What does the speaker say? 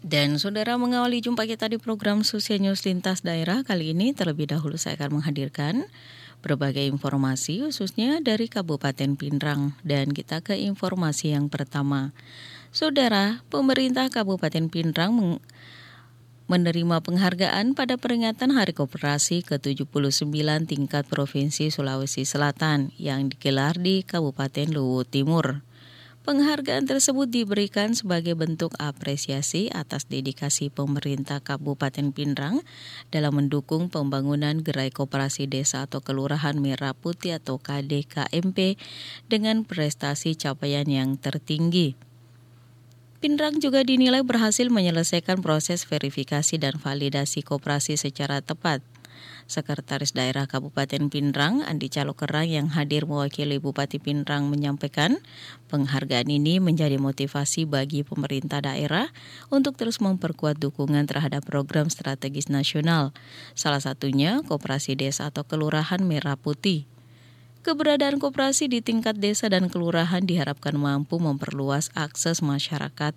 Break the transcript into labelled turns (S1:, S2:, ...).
S1: Dan saudara, mengawali jumpa kita di program Susi News Lintas Daerah kali ini, terlebih dahulu saya akan menghadirkan berbagai informasi khususnya dari Kabupaten Pinrang. Dan kita ke informasi yang pertama. Saudara, pemerintah Kabupaten Pinrang menerima penghargaan pada peringatan Hari Koperasi ke-79 tingkat Provinsi Sulawesi Selatan yang digelar di Kabupaten Luwu Timur. Penghargaan tersebut diberikan sebagai bentuk apresiasi atas dedikasi pemerintah Kabupaten Pinrang dalam mendukung pembangunan gerai koperasi desa atau kelurahan Merah Putih atau KDKMP dengan prestasi capaian yang tertinggi. Pinrang juga dinilai berhasil menyelesaikan proses verifikasi dan validasi koperasi secara tepat. Sekretaris Daerah Kabupaten Pinrang, Andi Calokerang yang hadir mewakili Bupati Pinrang menyampaikan, penghargaan ini menjadi motivasi bagi pemerintah daerah untuk terus memperkuat dukungan terhadap program strategis nasional, salah satunya Koperasi Desa atau Kelurahan Merah Putih. Keberadaan koperasi di tingkat desa dan kelurahan diharapkan mampu memperluas akses masyarakat